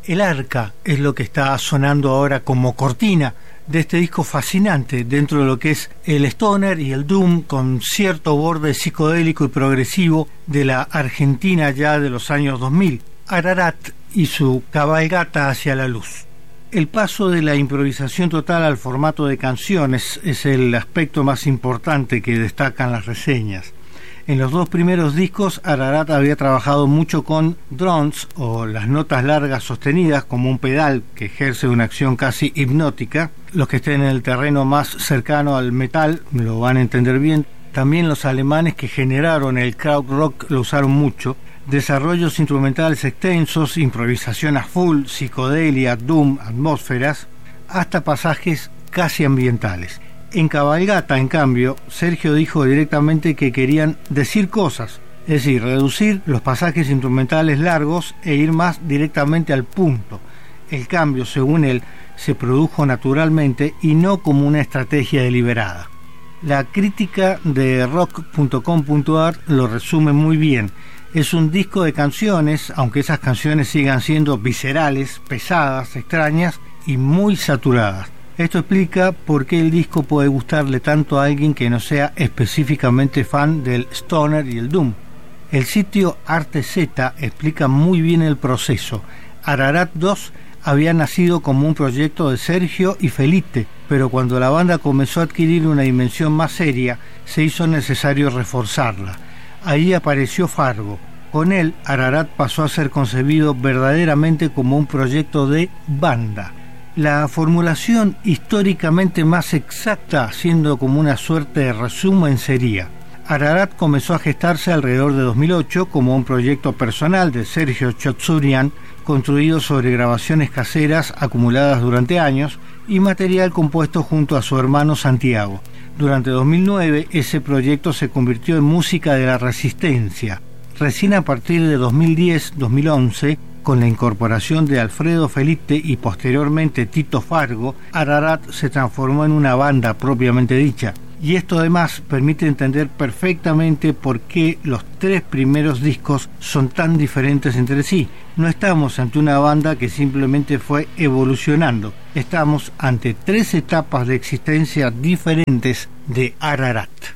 El arca es lo que está sonando ahora como cortina de este disco fascinante dentro de lo que es el stoner y el doom, con cierto borde psicodélico y progresivo de la Argentina ya de los años 2000, Ararat y su cabalgata hacia la luz. El paso de la improvisación total al formato de canciones es el aspecto más importante que destacan las reseñas. En los dos primeros discos, Ararat había trabajado mucho con drones, o las notas largas sostenidas como un pedal que ejerce una acción casi hipnótica. Los que estén en el terreno más cercano al metal lo van a entender bien. También los alemanes que generaron el krautrock lo usaron mucho. Desarrollos instrumentales extensos, improvisación a full, psicodelia, doom, atmósferas, hasta pasajes casi ambientales. En Cabalgata, en cambio, Sergio dijo directamente que querían decir cosas, es decir, reducir los pasajes instrumentales largos e ir más directamente al punto. El cambio, según él, se produjo naturalmente y no como una estrategia deliberada. La crítica de rock.com.ar lo resume muy bien. Es un disco de canciones, aunque esas canciones sigan siendo viscerales, pesadas, extrañas y muy saturadas. Esto explica por qué el disco puede gustarle tanto a alguien que no sea específicamente fan del stoner y el doom. El sitio ArteZ explica muy bien el proceso. Ararat 2 había nacido como un proyecto de Sergio y Felipe, pero cuando la banda comenzó a adquirir una dimensión más seria, se hizo necesario reforzarla. Ahí apareció Fargo. Con él, Ararat pasó a ser concebido verdaderamente como un proyecto de banda. La formulación históricamente más exacta, siendo como una suerte de resumen, sería: Ararat comenzó a gestarse alrededor de 2008 como un proyecto personal de Sergio Chotsurian, construido sobre grabaciones caseras acumuladas durante años y material compuesto junto a su hermano Santiago. Durante 2009 ese proyecto se convirtió en música de la resistencia. Recién a partir de 2010-2011, con la incorporación de Alfredo Felipe y posteriormente Tito Fargo, Ararat se transformó en una banda propiamente dicha. Y esto además permite entender perfectamente por qué los tres primeros discos son tan diferentes entre sí. No estamos ante una banda que simplemente fue evolucionando. Estamos ante tres etapas de existencia diferentes de Ararat.